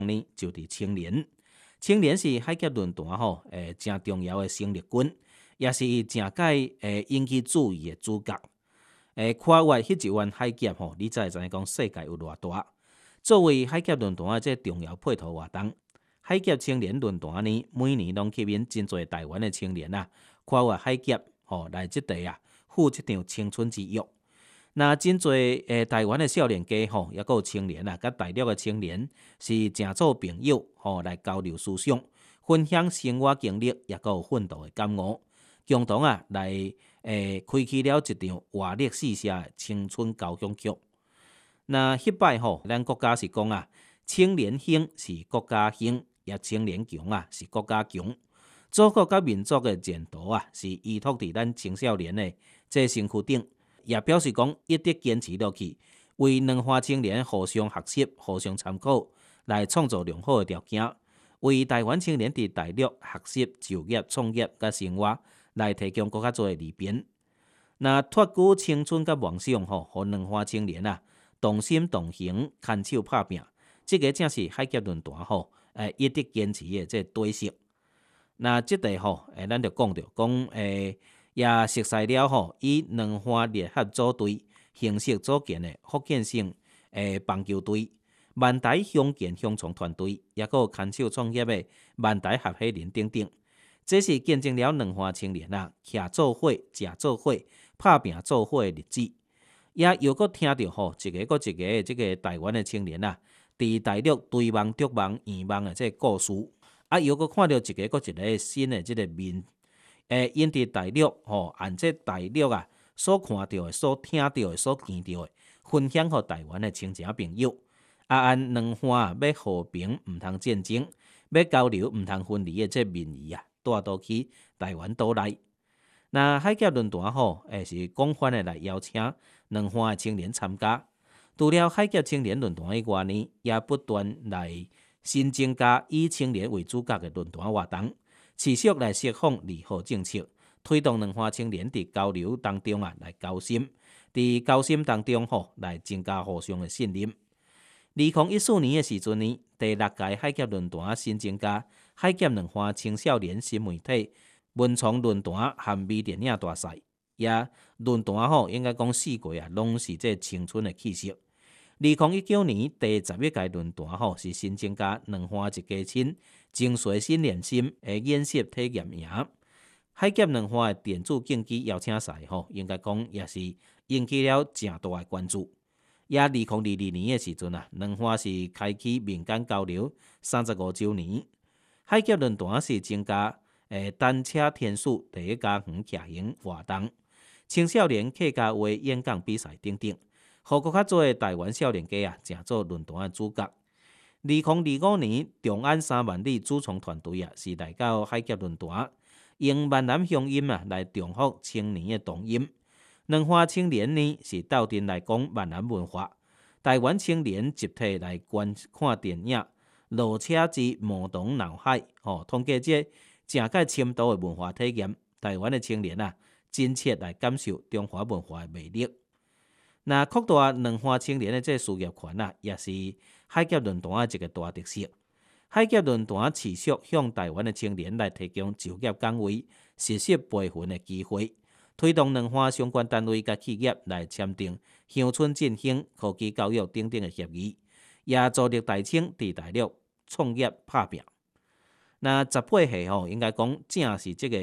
呢就伫青年。青年是海峡论坛真重要的生力军，也是正解引起注意的主角。跨越迄一湾海峡你才会知影讲世界有偌大。作为海峡论坛的这重要配套活动，海峡青年论坛呢，每年拢吸引真侪台湾的青年跨越海峡来即地赴这场青春之约。那真侪台湾的少年家也有青年甲大陆的青年是正做朋友来交流思想，分享生活经历，也有奋斗的感悟，共同来开启了一场活力四射的青春交响曲。那迄摆咱国家是讲青年兴是国家兴，也青年强是国家强。祖国甲民族的前途是依托伫咱青少年的这身躯顶。也表示讲，一直坚持落去，为两岸青年互相学习、互相参考，来创造良好的条件，为台湾青年伫大陆学习、就业、创业甲生活，来提供更较多的利便。那托举青春甲梦想互两岸青年同心同行、牵手拍拼，这个正是海峡论坛一直坚持的这底色。那这地咱就讲到讲也熟悉了以两岸联合组队形式组建的福建省棒球队、万台乡建乡创团队，也有牵手创业的万台合伙人等等。这是见证了两岸青年徛做伙、食做伙、拍拼做伙的日子。也又搁听到一个搁一个的这个台湾的青年伫大陆追梦、逐梦、圆梦的这个故事。又搁看到一个搁一个新的这个面。因伫大陆按这大陆所看到的、所听到的、所见到的，分享给台湾的亲戚朋友。按两岸要和平，毋通战争；要交流，毋通分离的这民意带到去台湾岛内。那海峡论坛是广泛的来邀请两岸的青年参加。除了海峡青年论坛以外呢，也不断来新增加以青年为主角的论坛活动。持续来释放利好政策，推动两岸青年伫交流当中来交心，伫交心当中来增加互相的信任。2014年的时阵呢，第6届海峡论坛新增加海峡两岸青少年新媒体文创论坛和微电影大赛，也论坛应该讲4季拢是这青春的气息。2019年第11届论坛是新增加两岸一家亲、精髓新练心的演习体验营。海峡两岸的电子竞技邀请赛应该讲也是引起了正大的关注。也2022年的时阵两岸是开启民间交流35周年。海峡论坛是增加单车天数第一家园骑行活动、青少年客家话演讲比赛等等。互更较多的台湾少年家正做论坛的主角。2025年，中安3万里主创团队是来到海峡论坛，用闽南乡音来重复青年的童音。两岸青年呢是斗阵来讲闽南文化，台湾青年集体来观看电影，落车之魔童脑海，通过这正介深度的文化体验，台湾的青年真切来感受中华文化的魅力。那扩大两岸青年的这事业群也是海峡论坛的一个大特色。海峡论坛持续向台湾的青年来提供就业岗位、实习培训的机会，推动两岸相关单位甲企业来签订乡村振兴、科技教育等等的协议，也助力台青伫大陆创业拍拼。那18岁应该讲正是这个